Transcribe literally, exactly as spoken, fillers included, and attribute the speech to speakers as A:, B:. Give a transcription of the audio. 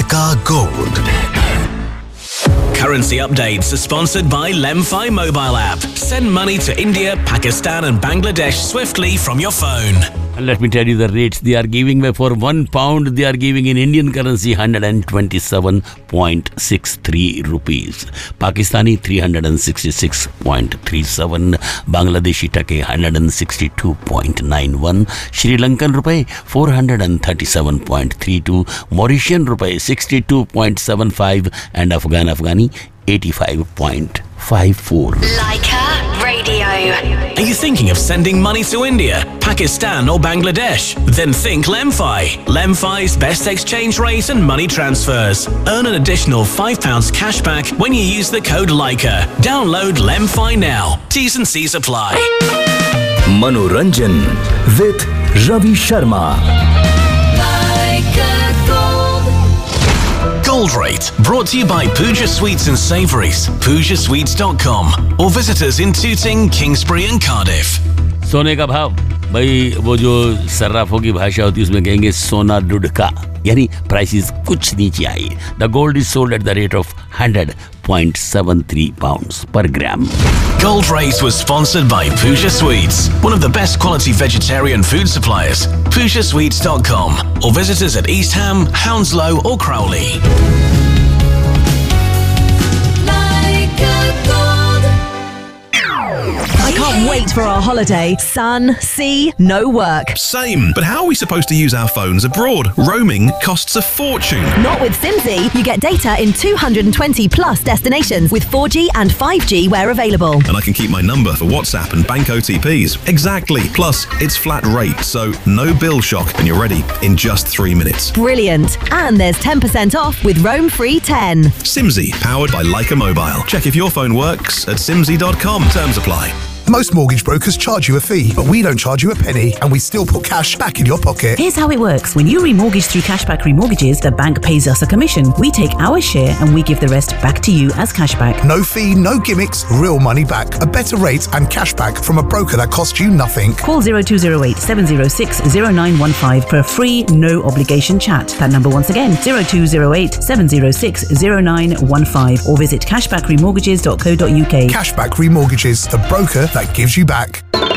A: America Gold.
B: Currency updates are sponsored by Lemfi mobile app. Send money to India, Pakistan and Bangladesh swiftly from your phone.
C: And let me tell you the rates they are giving. For one pound, they are giving in Indian currency one hundred twenty-seven point six three rupees. Pakistani three hundred sixty-six point three seven. Bangladeshi take one hundred sixty-two point nine one. Sri Lankan rupee four hundred thirty-seven point three two. Mauritian rupee sixty-two point seven five. And Afghan Afghani eighty-five point five four.
D: Leica Radio.
B: Are you thinking of sending money to India, Pakistan or Bangladesh? Then think Lemfi. Lemfi's best exchange rate and money transfers. Earn an additional five pounds cashback when you use the code Leica. Download Lemfi now. T's and C's apply.
E: Manoranjan with Ravi Sharma.
B: Gold Rate, brought to you by Pooja Sweets and Savouries, pooja sweets dot com, or visit us in Tooting, Kingsbury and Cardiff.
C: सोने का भाव भाई वो जो सर्राफों की भाषा होती है उसमें कहेंगे सोना डुडका यानी प्राइसेस कुछ नीचे आई. The gold is sold at the rate of one hundred point seven three pounds per gram.
B: Gold Rate was sponsored by Pooja Sweets, one of the best quality vegetarian food suppliers. pooja sweets dot com, or visit us at East Ham, Hounslow or Crowley.
F: I can't wait for our holiday. Sun, sea, no work.
G: Same, but how are we supposed to use our phones abroad? Roaming costs a fortune.
F: Not with Simsy. You get data in two hundred twenty plus destinations with four G and five G where available.
G: And I can keep my number for WhatsApp and bank O T Ps. Exactly. Plus, it's flat rate, so no bill shock, and you're ready in just three minutes.
F: Brilliant. And there's ten percent off with Roam Free ten.
G: Simsy, powered by Leica Mobile. Check if your phone works at simsy dot com. Terms apply.
A: Most mortgage brokers charge you a fee, but we don't charge you a penny, and we still put cash back in your pocket.
H: Here's how it works. When you remortgage through Cashback Remortgages, the bank pays us a commission. We take our share and we give the rest back to you as cashback.
A: No fee, no gimmicks, real money back. A better rate and cashback from a broker that costs you nothing.
H: Call zero two zero eight seven zero six zero nine one five for a free, no obligation chat. That number once again, zero two zero eight seven zero six zero nine one five, or visit cashback remortgages dot co dot uk.
A: Cashback Remortgages, the broker that gives you back.